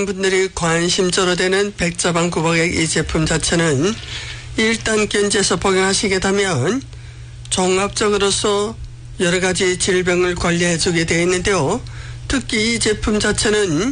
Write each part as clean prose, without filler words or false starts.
많은 분들이 관심조로 되는 백자방 구복액 이 제품 자체는 일단 견지에서 복용하시게 되면 종합적으로서 여러 가지 질병을 관리해 주게 되어 있는데요. 특히 이 제품 자체는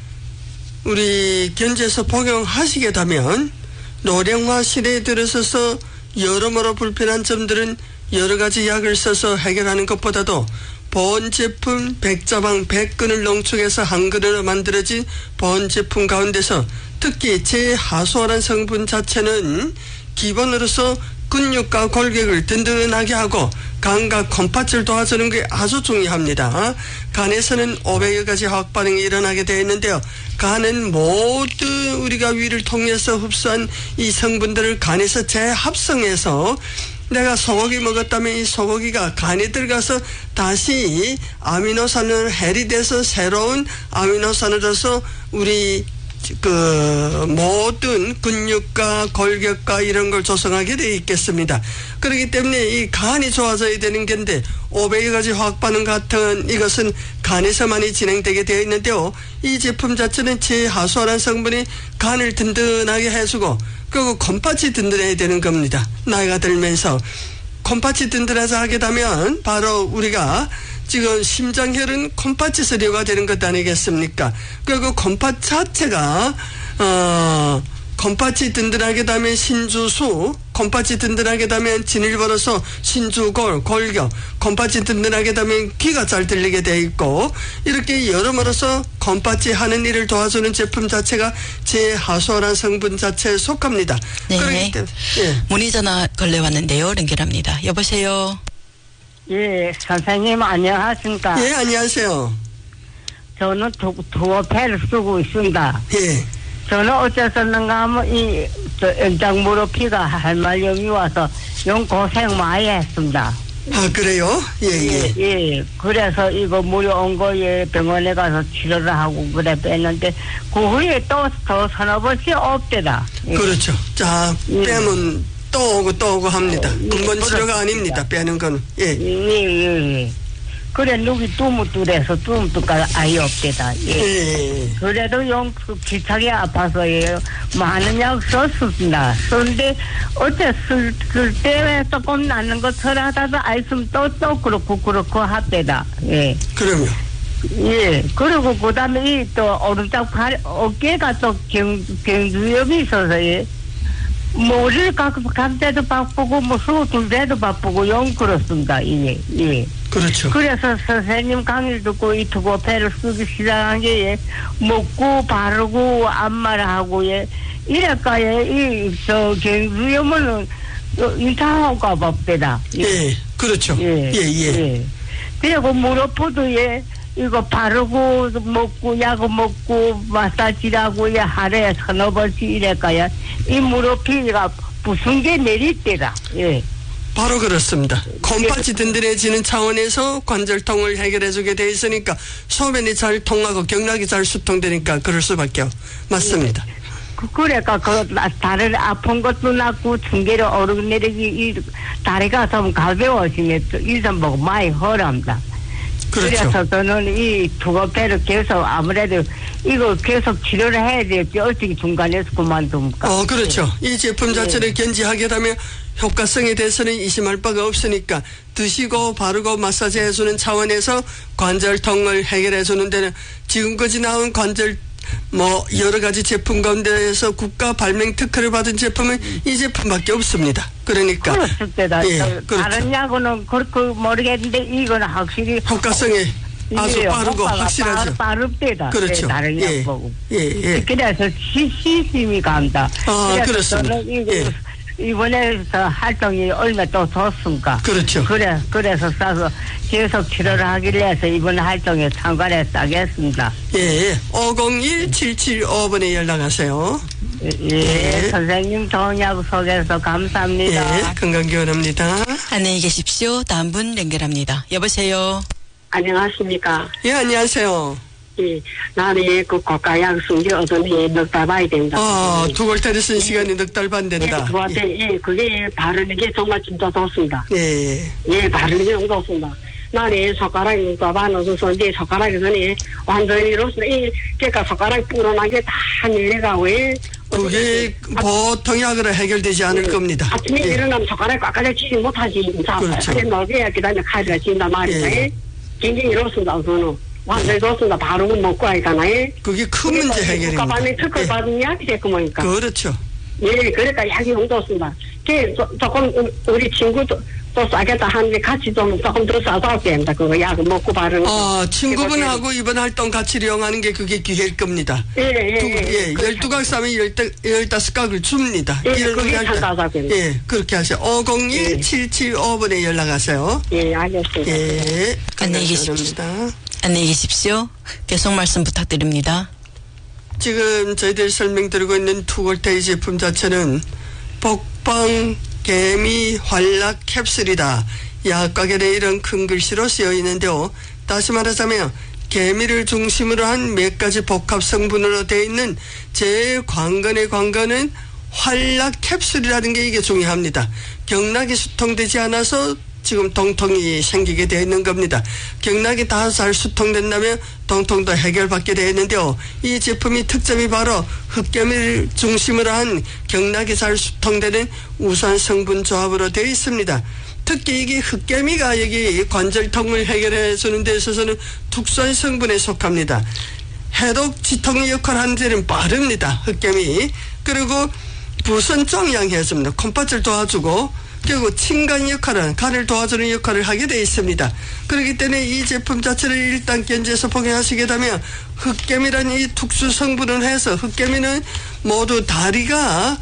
우리 견지에서 복용하시게 되면 노령화 시대에 들어서서 여러모로 불편한 점들은 여러 가지 약을 써서 해결하는 것보다도 본 제품 백자방 100근을 농축해서 한 그릇으로 만들어진 본 제품 가운데서 특히 제하수아란 성분 자체는 기본으로서 근육과 골격을 든든하게 하고 간과 콩팥을 도와주는 게 아주 중요합니다. 간에서는 500여 가지 화학 반응이 일어나게 되어 있는데요. 간은 모두 우리가 위를 통해서 흡수한 이 성분들을 간에서 재합성해서 내가 소고기 먹었다면 이 소고기가 간에 들어가서 다시 아미노산을 해리돼서 새로운 아미노산으로서 우리 모든 근육과 골격과 이런 걸 조성하게 되어 있겠습니다. 그렇기 때문에 이 간이 좋아져야 되는 건데 500여 가지 화학 반응 같은 이것은 간에서 많이 진행되게 되어 있는데요. 이 제품 자체는 제하수아란 성분이 간을 든든하게 해주고 그리고 콩팥이 든든해야 되는 겁니다. 나이가 들면서 콩팥이 든든하자 하게 되면 바로 우리가 지금 심장혈은 콩팥에서 료가 되는 것 아니겠습니까? 그리고 콩팥 자체가 콩팥이 든든하게 되면 신주수, 콩팥이 든든하게 되면 진을 벌어서 신주골, 골격, 콩팥이 든든하게 되면 귀가 잘 들리게 돼 있고 이렇게 여러모로서 콩팥이 하는 일을 도와주는 제품 자체가 제하수아란 성분 자체에 속합니다. 네. 그렇기 때문에 예. 문의 전화 걸려 왔는데요. 연결합니다. 여보세요. 예, 선생님 안녕하십니까? 예, 안녕하세요. 저는 두어패를 쓰고 있습니다. 예. 저는 어째서는가 하면 연장 무릎피가 할말염이 와서 영 고생 많이 했습니다. 아, 그래요? 예, 예. 예. 그래서 이거 무료 온 거에 병원에 가서 치료를 하고 그래 뺐는데 그 후에 또 더 서너 번씩 없대다. 예. 그렇죠. 자, 예. 빼면 또 오고 합니다. 근본 치료가 그렇습니다. 아닙니다. 빼는 건. 예. 예. 그래, 누기 뚜무뚜래서 뚜무뚜가 아예 없대다. 예. 예. 그래도 기차게 아파서 많은 약 썼습니다. 그런데 어째 쓸 때 조금 나는 것처럼 하다가 아이스면 또 그렇고 하대다. 예. 그럼요. 예. 그리고 그 다음에 또 오른쪽 어깨가 또 경두염이 있어서 예. 머리를 갈 때도 바쁘고 수업 들 때도 바쁘고 그렇습니다. 예. 그렇죠. 그래서 선생님 강의를 듣고 이 투고패를 쓰기 시작한 게 먹고 바르고 안마하고 이래까에 경두염은 이상한가 봅니다. 예. 그렇죠. 예. 그리고 무릎도 이거 바르고 먹고 약 먹고 마사지하고 하루에 서너 번씩 이래까야 이 무릎이가 무슨 게 내릴 때라. 예. 바로 그렇습니다. 콩팥이 든든해지는 차원에서 관절통을 해결해주게 돼 있으니까 소변이 잘 통하고 경락이 잘 수통되니까 그럴 수밖에 맞습니다. 그러니까 다리 아픈 것도 낫고 중계로 오르내리기 다리가 좀 가벼워지면 일선 보고 많이 허랍니다. 그렇죠. 그래서 저는 이 투고패를 계속 아무래도 이거 계속 치료를 해야 되지 어떻게 중간에서 그만둡니까? 그렇죠. 이 제품 자체를 견지하게 되면 효과성에 대해서는 의심할 바가 없으니까 드시고 바르고 마사지 해주는 차원에서 관절통을 해결해 주는 데는 지금까지 나온 관절 여러 가지 제품 가운데에서 국가 발명 특허를 받은 제품은 이 제품밖에 없습니다. 그러니까 그렇을 때다. 예, 그렇죠. 다른 약은 그렇게 모르겠는데 이거는 확실히 효과성에 아주 빠르고 확실하죠. 빠릅니다. 그렇죠. 다른 예. 약 보고. 예. 그래서 시심이 간다. 그래서 그렇습니다. 저는 이거 이번에 활동이 얼마 또 줬습니까? 그렇죠. 그래서 싸서 계속 치료를 하길래 해서 이번 활동에 참가를 하겠습니다. 예. 501-775번에 연락하세요. 예. 선생님 좋은 약 소개해서 감사합니다. 예. 건강 기원합니다. 안녕히 계십시오. 다음 분 연결합니다. 여보세요. 안녕하십니까. 예, 안녕하세요. 예, 나는 그 고가약 승지 얻은 넉달 봐야 된다. 투골타리 쓴 시간이 넉 달 반 된다. 그게 바르는 게 정말 진짜 좋습니다. 예. 예, 바르는 게 너무 좋습니다. 나는 손가락이 떠봐놓고서 내 손가락에서는 완전히 로스 이 걔가 손가락 불어나게 다 내려가고 그게 보통 약으로 해결되지 않을 겁니다. 아침에 일어나면 손가락 꽉꽉 쥐지 못하지. 그렇죠. 먹어야 그다음에 칼이가 진단 말이야. 굉장히 로스다 우선은 완전히 로스다 바로 먹고 하니까요. 그게 큰 문제 해결입니다. 국가반에 특허 받은 약이 됐구먼니까. 그렇죠. 예, 그러니까 약이 용도습니다. 조금 우리 친구도 또 싸겠다 하는데 같이 조금 더 싸서 됩니다. 그거 약을 먹고 바르는 거. 친구분하고 이번 활동 같이 이용하는 게 그게 기회일 겁니다. 예. 12각 싸면 15각을 줍니다. 그게 참가자입니다. 예, 그렇게 하세요. 501-775번에 연락하세요. 예, 알겠습니다. 예, 안녕히 계십시오. 안녕히 계십시오. 계속 말씀 부탁드립니다. 지금 저희들 설명드리고 있는 투골테이 제품 자체는 복방 개미 활락 캡슐이다. 약가gel에 이런 큰 글씨로 쓰여 있는데요. 다시 말하자면 개미를 중심으로 한 몇 가지 복합 성분으로 되어 있는 제일 관건의 관건은 활락 캡슐이라는 게 이게 중요합니다. 경락이 수통되지 않아서 지금 동통이 생기게 되어 있는 겁니다. 경락이 다 잘 수통된다면 동통도 해결받게 되어 있는데요. 이 제품이 특점이 바로 흑개미를 중심으로 한 경락이 잘 수통되는 우수한 성분 조합으로 되어 있습니다. 특히 이게 흑개미가 여기 관절통을 해결해 주는 데 있어서는 특수한 성분에 속합니다. 해독 지통 역할을 하는 데는 빠릅니다. 흑개미. 그리고 부선종 양해줍니다. 콩팥을 도와주고 그리고清간 역할은 간을 도와주는 역할을 하게 되어 있습니다. 그렇기 때문에 이 제품 자체를 1단 견제해서 복용하시게 되면 흑개미라는 이 특수 성분을 해서 흑개미는 모두 다리가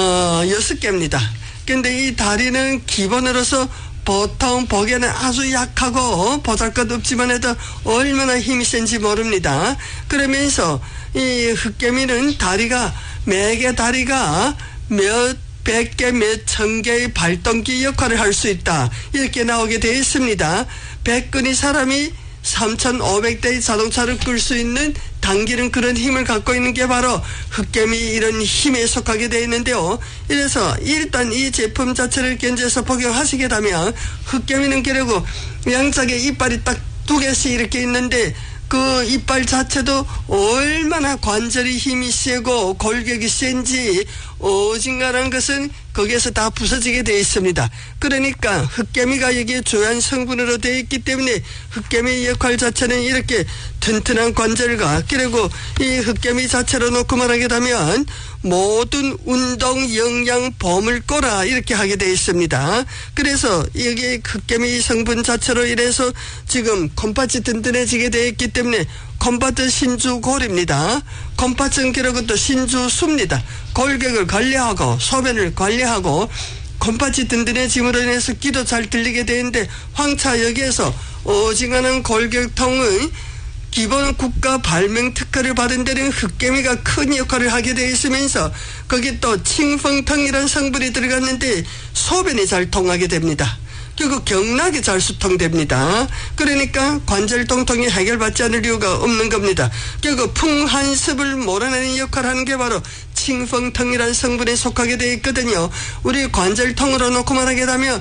6개입니다. 근데 이 다리는 기본으로서 보통 보기에는 아주 약하고 보잘것없지만 해도 얼마나 힘이 센지 모릅니다. 그러면서 이 흑개미는 다리가 매개 다리가 몇 100개 몇 천 개의 발동기 역할을 할 수 있다. 이렇게 나오게 되어 있습니다. 100근의 사람이 3,500대의 자동차를 끌 수 있는 당기는 그런 힘을 갖고 있는 게 바로 흑개미 이런 힘에 속하게 되어 있는데요. 이래서 일단 이 제품 자체를 견제해서 복용하시게 되면 흑개미는 결국 양짝에 이빨이 딱 2개씩 이렇게 있는데 그 이빨 자체도 얼마나 관절이 힘이 세고 골격이 센지 오징어라는 것은 거기에서 다 부서지게 되어 있습니다. 그러니까 흑개미가 여기에 주요한 성분으로 되어 있기 때문에 흑개미의 역할 자체는 이렇게 튼튼한 관절과 그리고 이 흑개미 자체로 놓고 말하게 되면 모든 운동 영양 보물 꼬라 이렇게 하게 되어 있습니다. 그래서 여기 흑개미 성분 자체로 이래서 지금 콩팥이 든든해지게 되어 있기 때문에 콩팥은 신주골입니다. 콩팥은 그리고 또 신주수입니다. 골격을 관리하고 소변을 관리하고 콩팥이 든든해짐으로 인해서 기도 잘 들리게 되는데 황차 여기에서 오징어는 골격통의 기본 국가 발명 특허를 받은 데는 흑개미가 큰 역할을 하게 되어 있으면서 거기 또 칭펑텅이라는 성분이 들어갔는데 소변이 잘 통하게 됩니다. 그리고 경락이 잘 수통됩니다. 그러니까 관절 통통이 해결받지 않을 이유가 없는 겁니다. 그리고 풍한습을 몰아내는 역할을 하는 게 바로 칭펑텅이라는 성분에 속하게 되어 있거든요. 우리 관절통으로 놓고 말하게 되면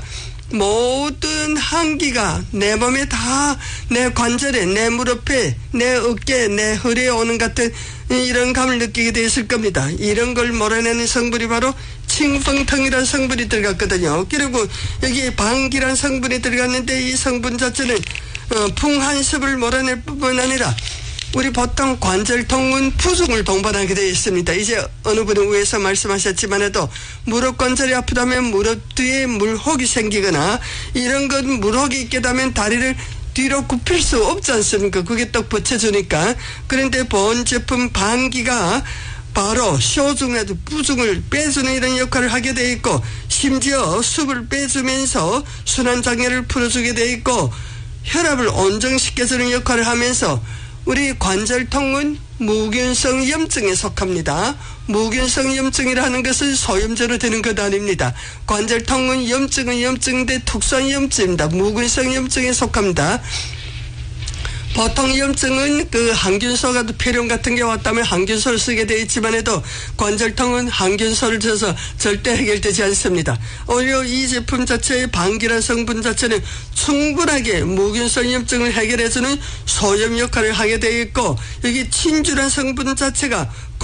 모든 한기가 내 몸에 다 내 관절에 내 무릎에 내 어깨 내 허리에 오는 같은 이런 감을 느끼게 되어 있을 겁니다. 이런 걸 몰아내는 성분이 바로 칭펑텅이라는 성분이 들어갔거든요. 그리고 여기 방기라는 성분이 들어갔는데 이 성분 자체는 풍한습을 몰아낼 뿐만 아니라 우리 보통 관절통은 부종을 동반하게 되어 있습니다. 이제 어느 분은 위에서 말씀하셨지만 해도 무릎 관절이 아프다면 무릎 뒤에 물혹이 생기거나 이런 건 물혹이 있게 되면 다리를 뒤로 굽힐 수 없지 않습니까? 그게 또 받쳐주니까. 그런데 본 제품 방기가 바로 쇼중에도 부종을 빼주는 이런 역할을 하게 되어 있고 심지어 습을 빼주면서 순환장애를 풀어주게 되어 있고 혈압을 온정시켜주는 역할을 하면서 우리 관절통은 무균성 염증에 속합니다. 무균성 염증이라는 것은 소염제로 되는 것 아닙니다. 관절통은 염증은 염증인데 특수한 염증입니다. 무균성 염증에 속합니다. 보통 위험증은 그 항균소가 폐렴 같은 게 왔다면 항균소를 쓰게 돼 있지만 해도 관절통은 항균소를 써서 절대 해결되지 않습니다. 오히려 이 제품 자체의 방기란 성분 자체는 충분하게 무균성 위험증을 해결해주는 소염 역할을 하게 되어 있고 여기 친주란 성분 자체가